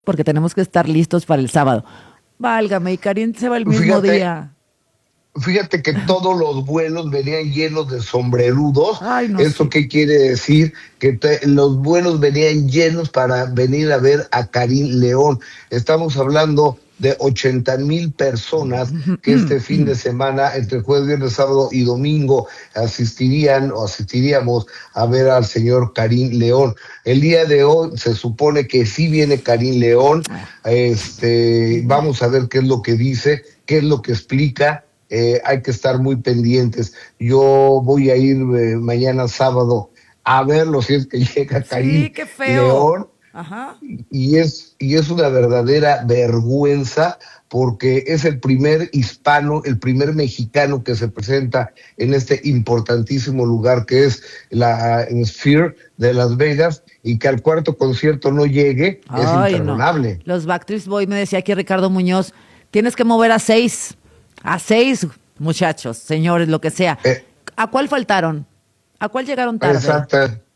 porque tenemos que estar listos para el sábado. Válgame, y Karim se va el mismo día. Fíjate que todos los vuelos venían llenos de sombrerudos. Ay, no ¿Esto sé. qué quiere decir? Que los vuelos venían llenos para venir a ver a Karim León. Estamos hablando de 80,000 personas que este fin de semana, entre jueves, viernes, sábado y domingo, asistiríamos a ver al señor Karim León. El día de hoy se supone que sí viene Karim León. Vamos a ver qué es lo que dice, qué es lo que explica. Hay que estar muy pendientes. Yo voy a ir mañana sábado a verlo si es que llega Karim Sí, qué feo. León. Ajá. Y es una verdadera vergüenza porque es el primer hispano, el primer mexicano que se presenta en este importantísimo lugar que es la Sphere de Las Vegas, y que al cuarto concierto no llegue. Es Ay, no. imperdonable. Los Backstreet Boys, me decía aquí Ricardo Muñoz, tienes que mover a 6. A 6, muchachos, señores, lo que sea. ¿A cuál faltaron? ¿A cuál llegaron tarde? Exacto.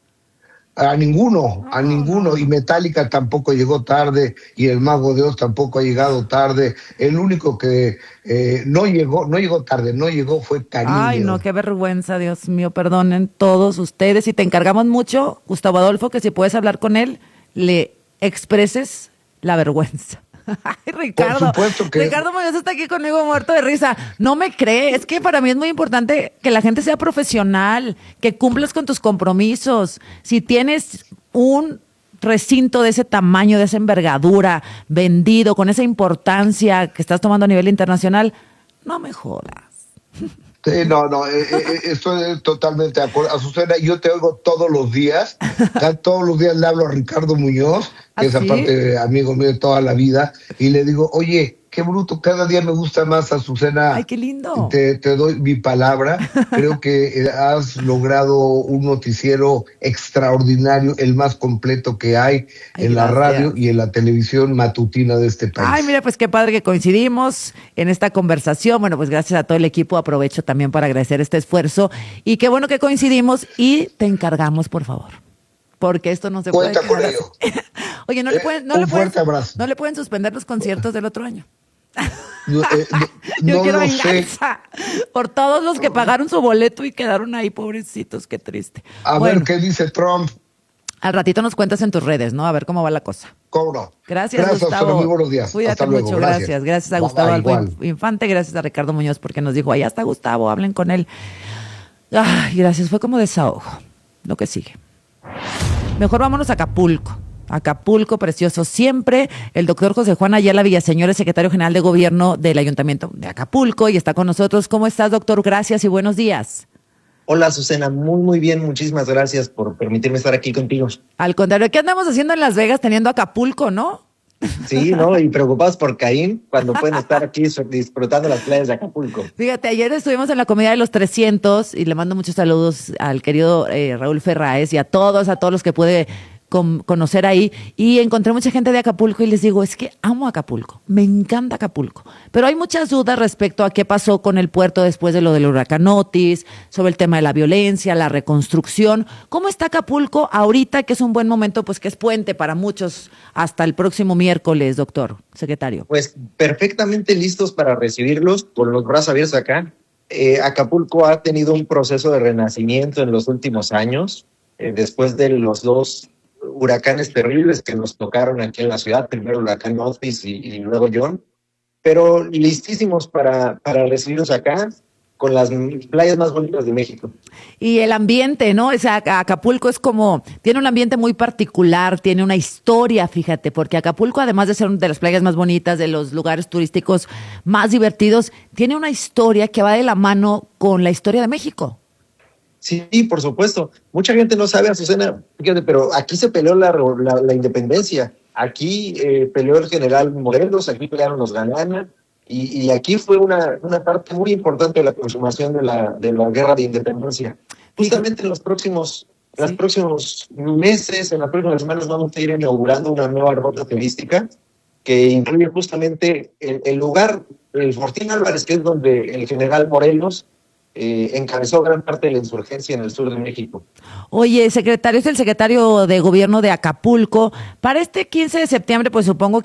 A ninguno. No. Y Metallica tampoco llegó tarde, y el Mago de Oz tampoco ha llegado tarde. El único que no llegó tarde, no llegó fue Karim Ay, León. no, qué vergüenza, Dios mío, perdonen todos ustedes. Y te encargamos mucho, Gustavo Adolfo, que si puedes hablar con él, le expreses la vergüenza. Ay, Ricardo. Por supuesto que... Ricardo Muñoz está aquí conmigo muerto de risa. No me cree, es que para mí es muy importante que la gente sea profesional, que cumplas con tus compromisos. Si tienes un recinto de ese tamaño, de esa envergadura, vendido, con esa importancia que estás tomando a nivel internacional, no me jodas. Sí, no, estoy totalmente de acuerdo. Azucena, yo te oigo todos los días le hablo a Ricardo Muñoz, que es ¿Ah, sí? aparte amigo mío de toda la vida, y le digo, oye, qué bruto, cada día me gusta más, Azucena. Ay, qué lindo. Te doy mi palabra. Creo que has logrado un noticiero extraordinario, el más completo que hay en la radio y en la televisión matutina de este país. Ay, mira, pues qué padre que coincidimos en esta conversación. Bueno, pues gracias a todo el equipo. Aprovecho también para agradecer este esfuerzo. Y qué bueno que coincidimos y te encargamos, por favor. Porque esto no se Cuenta puede con quedar ello. así. Oye, no Un fuerte abrazo. No le pueden suspender los conciertos del otro año. Yo Yo quiero lo sé. venganza por todos los que pagaron su boleto y quedaron ahí, pobrecitos, qué triste. A ver qué dice Trump. Al ratito nos cuentas en tus redes, ¿no? A ver cómo va la cosa. ¿Cómo no? Gracias, Gustavo. Muy buenos días. Cuídate Hasta luego. mucho, gracias a Gustavo Albo Infante, gracias a Ricardo Muñoz porque nos dijo, allá está Gustavo, hablen con él. Ay, gracias, fue como desahogo. Lo que sigue. Mejor vámonos a Acapulco. Acapulco, precioso siempre. El doctor José Juan Ayala Villaseñor es secretario general de gobierno del Ayuntamiento de Acapulco y está con nosotros. ¿Cómo estás, doctor? Gracias y buenos días. Hola, Azucena, muy bien, muchísimas gracias por permitirme estar aquí contigo. Al contrario, ¿qué andamos haciendo en Las Vegas teniendo Acapulco, no? Sí, ¿no? Y preocupados por Caín cuando pueden estar aquí disfrutando las playas de Acapulco. Fíjate, ayer estuvimos en la Comida de los 300 y le mando muchos saludos al querido Raúl Ferráez y a todos los que pude conocer ahí, y encontré mucha gente de Acapulco y les digo, es que amo Acapulco, me encanta Acapulco, pero hay muchas dudas respecto a qué pasó con el puerto después de lo del huracán Otis, sobre el tema de la violencia, la reconstrucción. ¿Cómo está Acapulco ahorita, que es un buen momento, pues que es puente para muchos hasta el próximo miércoles, doctor secretario? Pues perfectamente listos para recibirlos, con los brazos abiertos acá. Acapulco ha tenido un proceso de renacimiento en los últimos años, después de los dos huracanes terribles que nos tocaron aquí en la ciudad, primero el huracán Otis y luego John, pero listísimos para recibirnos acá con las playas más bonitas de México. Y el ambiente, ¿no? O sea, Acapulco es como, tiene un ambiente muy particular, tiene una historia, fíjate, porque Acapulco, además de ser una de las playas más bonitas, de los lugares turísticos más divertidos, tiene una historia que va de la mano con la historia de México. Sí, por supuesto. Mucha gente no sabe, Azucena, fíjate, pero aquí se peleó la independencia. Aquí peleó el general Morelos, aquí pelearon los Galana, y aquí fue una parte muy importante de la consumación de la guerra de independencia. Justamente en los próximos meses, en las próximas semanas, vamos a ir inaugurando una nueva ruta turística que incluye justamente el lugar, el Fortín Álvarez, que es donde el general Morelos encabezó gran parte de la insurgencia en el sur de México. Oye, secretario, es el secretario de Gobierno de Acapulco. Para este 15 de septiembre, pues supongo que